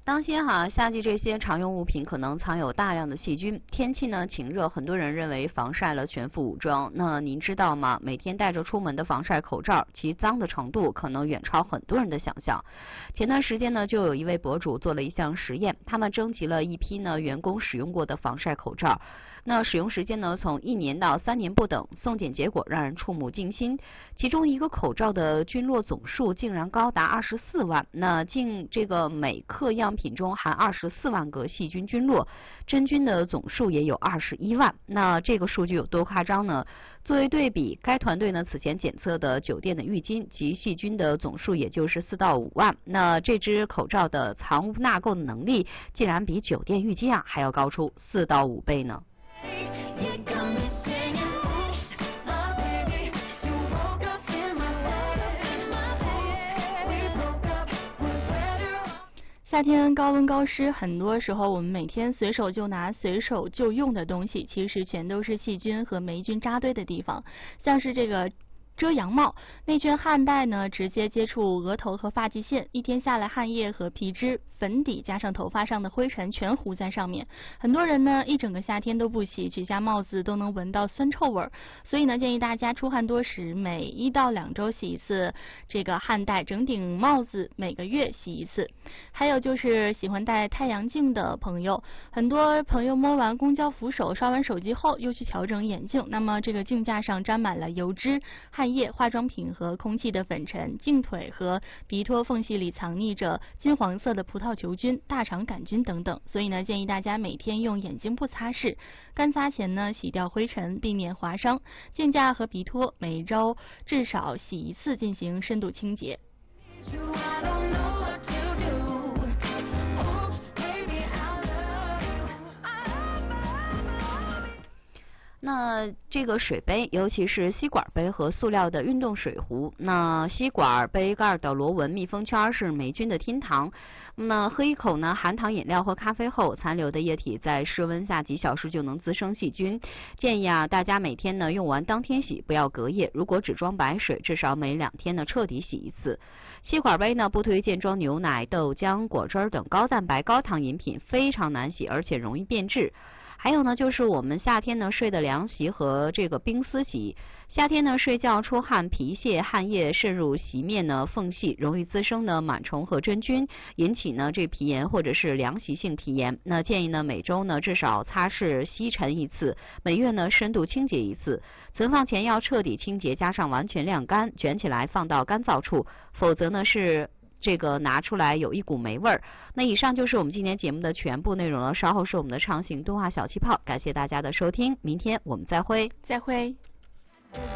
当心哈，夏季这些常用物品可能藏有大量的细菌。天气呢晴热，很多人认为防晒了全副武装。那您知道吗？每天戴着出门的防晒口罩，其脏的程度可能远超很多人的想象。前段时间呢，就有一位博主做了一项实验，他们征集了一批呢员工使用过的防晒口罩。那使用时间呢，从1年到3年不等，送检结果让人触目惊心。其中一个口罩的菌落总数竟然高达24万，那竟这个每克样品中含24万个细菌菌落，真菌的总数也有21万。那这个数据有多夸张呢？作为对比，该团队呢此前检测的酒店的浴巾及细菌的总数也就是4到5万。那这只口罩的藏污纳垢的能力，竟然比酒店浴巾还要高出4到5倍呢。 夏天高温高湿，很多时候我们每天随手就拿、随手就用的东西，其实全都是细菌和霉菌扎堆的地方，像是这个遮阳帽，内圈汗带呢直接接触额头和发际线，一天下来汗液和皮脂、粉底加上头发上的灰尘全糊在上面。很多人呢一整个夏天都不洗，取下帽子都能闻到酸臭味儿。所以呢建议大家出汗多时，每1到2周洗一次这个汗带，整顶帽子每个月洗一次。还有就是喜欢戴太阳镜的朋友，很多朋友摸完公交扶手、刷完手机后又去调整眼镜，那么这个镜架上沾满了油脂、汗液、化妆品和空气的粉尘，镜腿和鼻托缝隙里藏匿着金黄色的葡萄球菌、大肠杆菌等等。所以呢建议大家每天用眼镜布擦拭，干擦前呢洗掉灰尘，避免划伤。镜架和鼻托每周至少洗1次进行深度清洁。 那这个水杯，尤其是吸管杯和塑料的运动水壶，那吸管杯盖的螺纹密封圈是霉菌的厅堂。那喝一口呢含糖饮料或咖啡后残留的液体，在室温下几小时就能滋生细菌。建议大家每天呢用完当天洗，不要隔夜。如果只装白水，至少每2天呢彻底洗一次。吸管杯呢不推荐装牛奶、豆浆、果汁等高蛋白高糖饮品，非常难洗，而且容易变质。还有呢，就是我们夏天呢睡的凉席和这个冰丝席。夏天呢睡觉出汗，皮屑、汗液渗入席面呢缝隙，容易滋生呢螨虫和真菌，引起呢这皮炎或者是凉席性皮炎。那建议呢每周呢至少擦拭吸尘1次，每月呢深度清洁1次。存放前要彻底清洁，加上完全晾干，卷起来放到干燥处，否则呢是这个拿出来有一股霉味儿。那以上就是我们今天节目的全部内容了，稍后是我们的畅行动画小气泡，感谢大家的收听，明天我们再会。 再会。